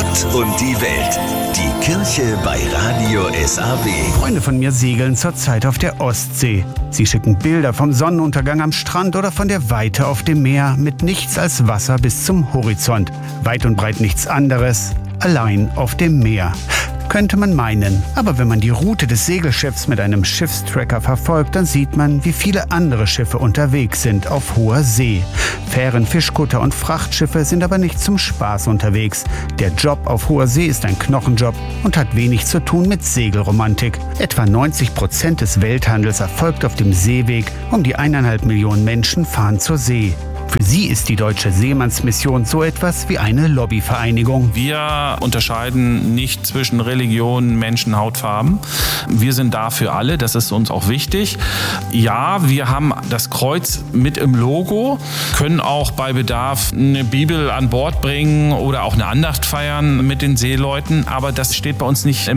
Gott und die Welt. Die Kirche bei Radio SAW. Freunde von mir segeln zurzeit auf der Ostsee. Sie schicken Bilder vom Sonnenuntergang am Strand oder von der Weite auf dem Meer mit nichts als Wasser bis zum Horizont. Weit und breit nichts anderes, allein auf dem Meer. Könnte man meinen. Aber wenn man die Route des Segelschiffs mit einem Schiffstracker verfolgt, dann sieht man, wie viele andere Schiffe unterwegs sind auf hoher See. Fähren, Fischkutter und Frachtschiffe sind aber nicht zum Spaß unterwegs. Der Job auf hoher See ist ein Knochenjob und hat wenig zu tun mit Segelromantik. Etwa 90% des Welthandels erfolgt auf dem Seeweg. Um die 1,5 Millionen Menschen fahren zur See. Für sie ist die Deutsche Seemannsmission so etwas wie eine Lobbyvereinigung. Wir unterscheiden nicht zwischen Religionen, Menschen, Hautfarben. Wir sind da für alle, das ist uns auch wichtig. Ja, wir haben das Kreuz mit im Logo, können auch bei Bedarf eine Bibel an Bord bringen oder auch eine Andacht feiern mit den Seeleuten, aber das steht bei uns nicht im